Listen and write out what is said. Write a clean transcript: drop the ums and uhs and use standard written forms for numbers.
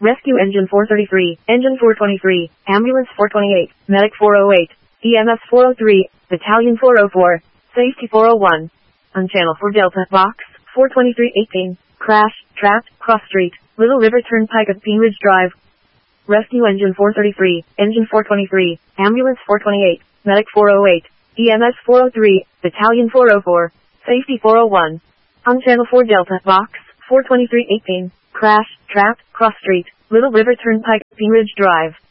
Rescue Engine 433, Engine 423, Ambulance 428, Medic 408, EMS 403, Battalion 404, Safety 401. On Channel 4 Delta, Box 42318, Crash, Trapped, Cross Street, Little River Turnpike at Pine Ridge Drive. Rescue Engine 433, Engine 423, Ambulance 428, Medic 408, EMS 403, Battalion 404, Safety 401. On Channel 4 Delta, Box 42318, Crash, Trapped, Cross Street, Little River Turnpike, Pine Ridge Drive.